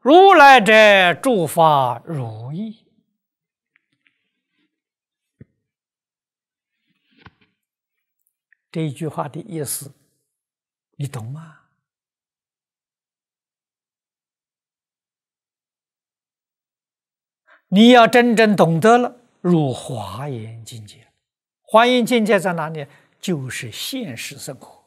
如来者，诸法如意。这一句话的意思，你懂吗？你要真正懂得了，入华严境界。华严境界在哪里？就是现实生活。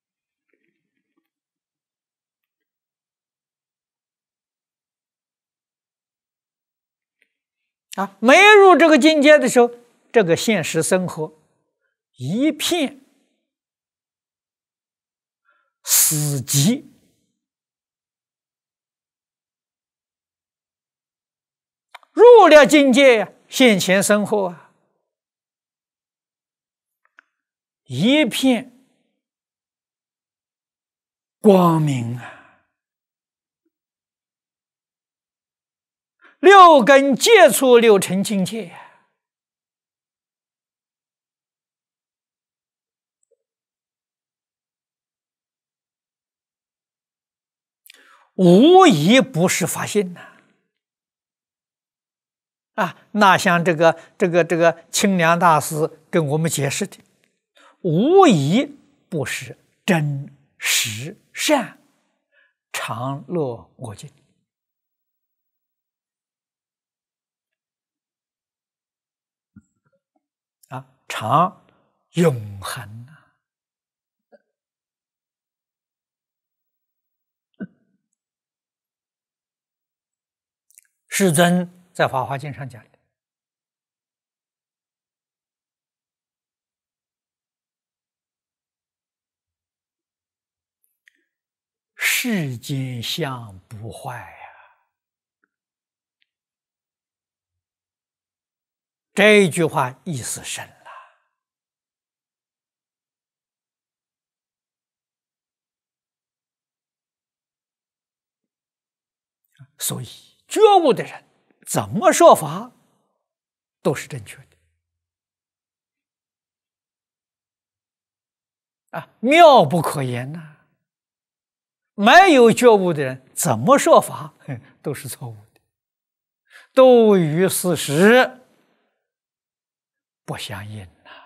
没入这个境界的时候，这个现实生活一片死寂。入了境界，现前生活一片光明六根接触六尘境界无疑不是法性那像这个清凉大师跟我们解释的，无疑不是真实善常乐我净常永恒世尊在《法华经》上讲的，世间相不坏这一句话意思深了所以觉悟的人怎么说法都是正确的妙不可言没有觉悟的人怎么说法都是错误的，都与事实不相应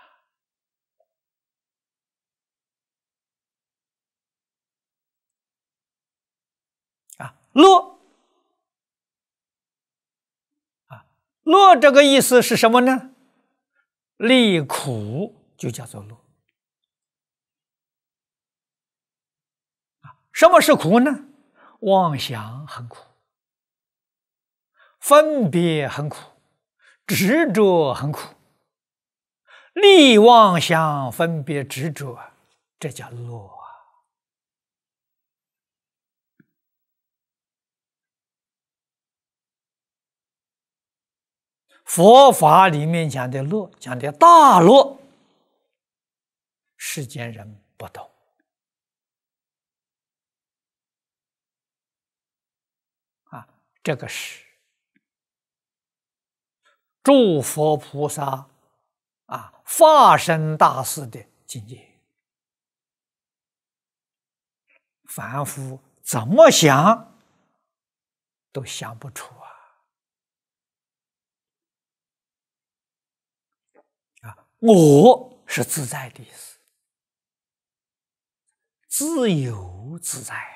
乐乐这个意思是什么呢？离苦就叫做乐什么是苦呢？妄想很苦，分别很苦，执着很苦，离妄想分别执着，这叫乐佛法里面讲的乐，讲的大乐，世间人不懂这个是诸佛菩萨化身大士的境界，凡夫怎么想都想不出我是自在的意思，自由自在